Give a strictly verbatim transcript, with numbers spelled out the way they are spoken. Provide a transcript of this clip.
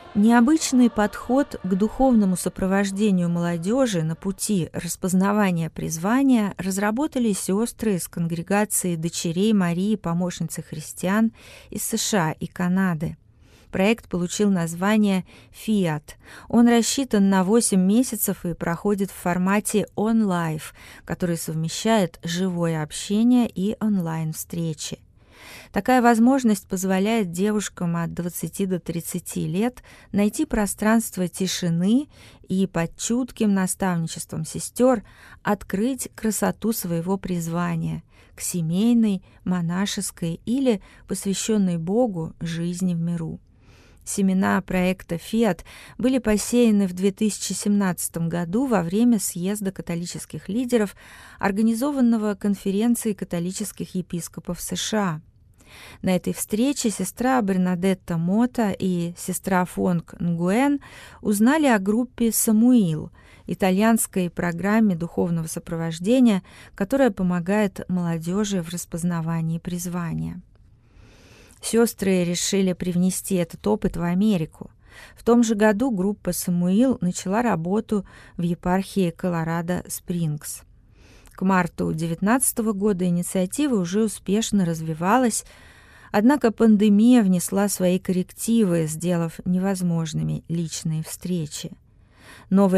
Необычный подход к духовному сопровождению молодежи на пути распознавания призвания разработали сестры из конгрегации дочерей Марии, помощницы христиан из США и Канады. Проект получил название «Фиат». Он рассчитан на восемь месяцев и проходит в формате он-лайф, который совмещает живое общение и онлайн-встречи. Такая возможность позволяет девушкам от двадцати до тридцати лет найти пространство тишины и под чутким наставничеством сестер открыть красоту своего призвания к семейной, монашеской или посвященной Богу жизни в миру. Семена проекта «Фиат» были посеяны в две тысячи семнадцатом году во время съезда католических лидеров, организованного конференцией католических епископов США. На этой встрече сестра Бернадетта Мота и сестра Фонг Нгуэн узнали о группе «Самуил», итальянской программе духовного сопровождения, которая помогает молодежи в распознавании призвания. Сестры решили привнести этот опыт в Америку. В том же году группа «Самуил» начала работу в епархии Колорадо-Спрингс. К марту две тысячи девятнадцатого года инициатива уже успешно развивалась, однако пандемия внесла свои коррективы, сделав невозможными личные встречи. Новые